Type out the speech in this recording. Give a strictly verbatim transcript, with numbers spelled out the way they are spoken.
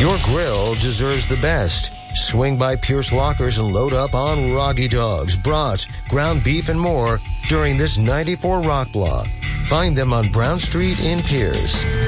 Your grill deserves the best. Swing by Pierce Lockers and load up on Roggy Dogs, brats, ground beef, and more during this ninety-four Rock Block. Find them on Brown Street in Pierce.